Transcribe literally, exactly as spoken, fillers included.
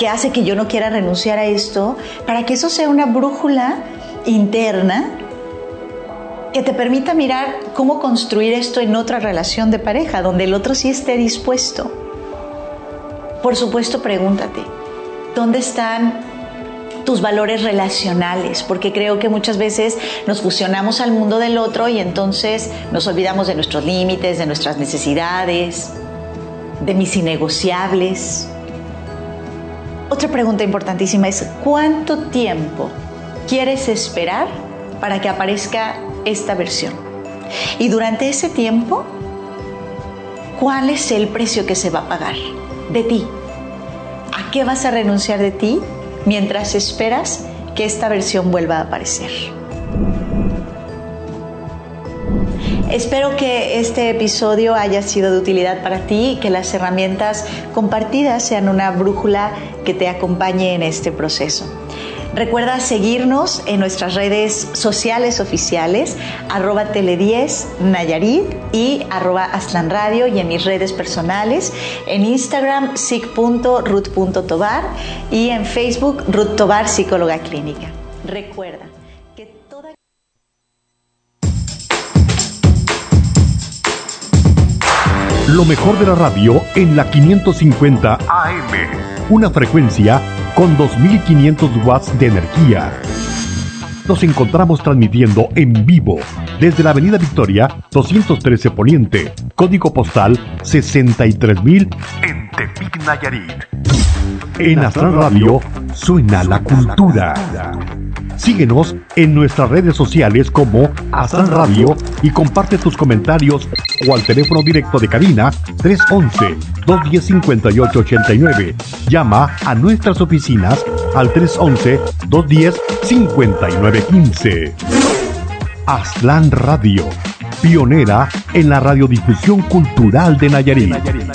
que hace que yo no quiera renunciar a esto, para que eso sea una brújula interna que te permita mirar cómo construir esto en otra relación de pareja, donde el otro sí esté dispuesto. Por supuesto, pregúntate, ¿dónde están tus valores relacionales? Porque creo que muchas veces nos fusionamos al mundo del otro y entonces nos olvidamos de nuestros límites, de nuestras necesidades, de mis innegociables. Otra pregunta importantísima es, ¿cuánto tiempo quieres esperar para que aparezca esta versión? Y durante ese tiempo, ¿cuál es el precio que se va a pagar de ti? ¿A qué vas a renunciar de ti mientras esperas que esta versión vuelva a aparecer? Espero que este episodio haya sido de utilidad para ti y que las herramientas compartidas sean una brújula que te acompañe en este proceso. Recuerda seguirnos en nuestras redes sociales oficiales, arroba tele diez Nayarit y arroba Aztlán Radio, y en mis redes personales, en Instagram, sic punto ruth punto tobar y en Facebook, Ruth Tobar, psicóloga clínica. Recuerda que toda... Lo mejor de la radio en la quinientos cincuenta A M. Una frecuencia con dos mil quinientos watts de energía. Nos encontramos transmitiendo en vivo desde la Avenida Victoria doscientos trece Poniente, código postal sesenta y tres mil en Tepic, Nayarit. En Aztlán Radio suena la cultura. Síguenos en nuestras redes sociales como Aztlán Radio y comparte tus comentarios o al teléfono directo de cabina tres once, dos diez, cincuenta y ocho ochenta y nueve. Llama a nuestras oficinas al tres once, dos diez, cincuenta y nueve quince. Aztlán Radio, pionera en la radiodifusión cultural de Nayarit.